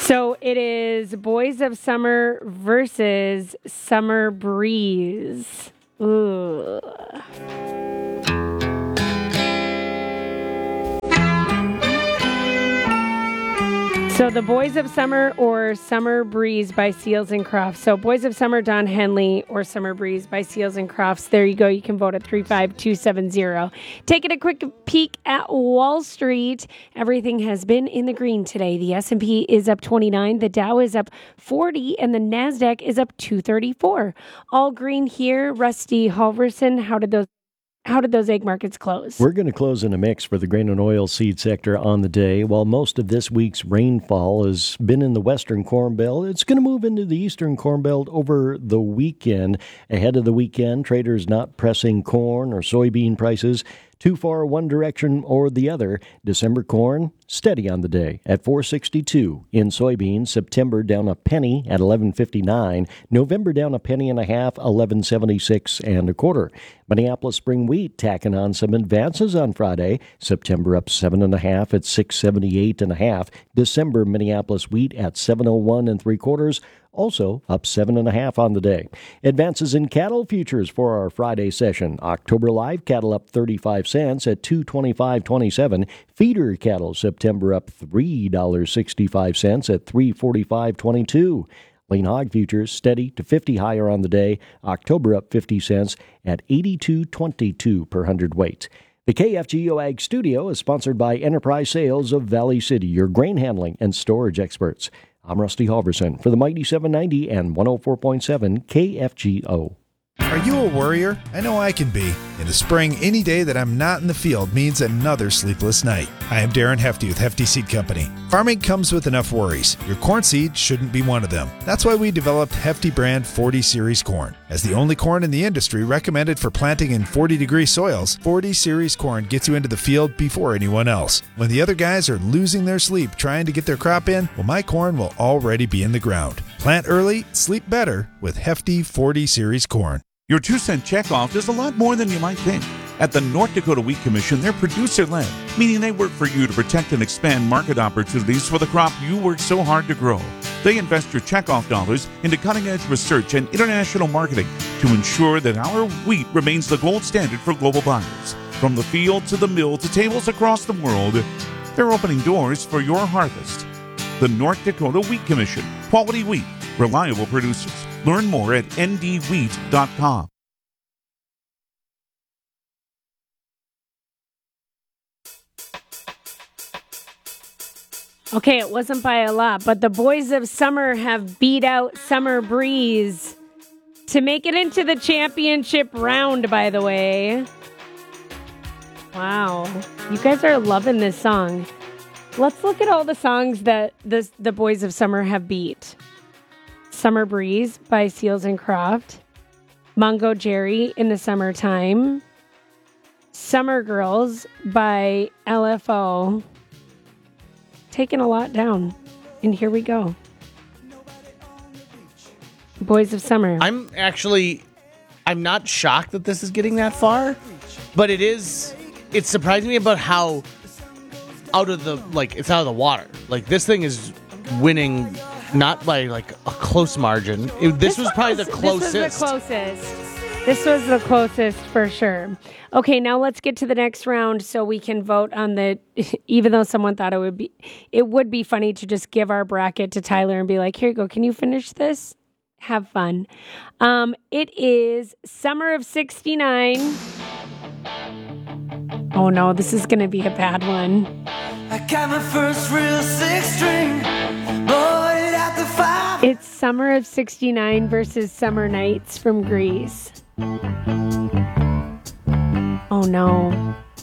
So it is Boys of Summer versus Summer Breeze. Ooh. So the Boys of Summer or Summer Breeze by Seals and Crofts. So Boys of Summer, Don Henley, or Summer Breeze by Seals and Crofts. There you go. You can vote at 35270. Taking a quick peek at Wall Street. Everything has been in the green today. The S&P is up 29. The Dow is up 40. And the NASDAQ is up 234. All green here. Rusty Halverson, how did those egg markets close? We're going to close in a mix for the grain and oil seed sector on the day. While most of this week's rainfall has been in the western Corn Belt, it's going to move into the eastern Corn Belt over the weekend. Ahead of the weekend, traders not pressing corn or soybean prices too far one direction or the other. December corn steady on the day at $4.62. In soybeans, September down a penny at $11.59. November down a penny and a half, $11.76 and a quarter. Minneapolis spring wheat tacking on some advances on Friday. September up 7.5 at $6.78.5. December Minneapolis wheat at $7.01 3/4. Also up 7.5 on the day. Advances in cattle futures for our Friday session. October live cattle up 35 cents at $225.27. Feeder cattle September up $3.65 at $345.22. Lean hog futures steady to 50 higher on the day. October up 50 cents at $82.22 per hundredweight. The KFGO Ag Studio is sponsored by Enterprise Sales of Valley City, your grain handling and storage experts. I'm Rusty Halverson for the Mighty 790 and 104.7 KFGO. Are you a worrier? I know I can be. In the spring, any day that I'm not in the field means another sleepless night. I am Darren Hefty with Hefty Seed Company. Farming comes with enough worries. Your corn seed shouldn't be one of them. That's why we developed Hefty brand 40 Series corn. As the only corn in the industry recommended for planting in 40-degree soils, 40 Series corn gets you into the field before anyone else. When the other guys are losing their sleep trying to get their crop in, well, my corn will already be in the ground. Plant early, sleep better with Hefty 40 Series corn. Your 2-cent checkoff is a lot more than you might think. At the North Dakota Wheat Commission, they're producer-led, meaning they work for you to protect and expand market opportunities for the crop you work so hard to grow. They invest your checkoff dollars into cutting-edge research and international marketing to ensure that our wheat remains the gold standard for global buyers. From the field to the mill to tables across the world, they're opening doors for your harvest. The North Dakota Wheat Commission. Quality wheat. Reliable producers. Learn more at ndwheat.com. Okay, it wasn't by a lot, but the Boys of Summer have beat out Summer Breeze to make it into the championship round, by the way. Wow. You guys are loving this song. Let's look at all the songs that the Boys of Summer have beat. Summer Breeze by Seals and Crofts. Mungo Jerry in the Summertime. Summer Girls by LFO. Taking a lot down. And here we go. Boys of Summer. I'm not shocked that this is getting that far, but it's surprising me about how it's out of the water. Like, this thing is winning not by like a close margin. This was probably the closest. This was the closest for sure. Okay, now let's get to the next round so we can vote on the, even though someone thought it would be funny to just give our bracket to Tyler and be like, here you go, can you finish this? Have fun. It is Summer of 69. Oh no, this is going to be a bad one. I got my first real 6-string, bought it at the 5. It's Summer of 69 versus Summer Nights from Grease. Oh no.